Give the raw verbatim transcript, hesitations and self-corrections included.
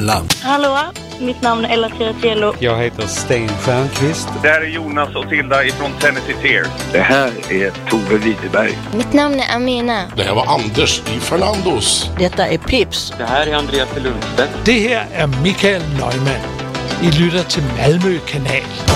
alla. Hallå, mitt namn är Ella Tiratiello. Jag heter Sten Stjernqvist. Det här är Jonas och Tilda ifrån Tennessee Tears. Det här är Tove Widerberg. Mitt namn är Amina. Det här var Anders i Fernandos. Detta är Pips. Det här är Andreas Lundstedt. Det här är Mikael Neumann. I lytter till Malmö Kanal.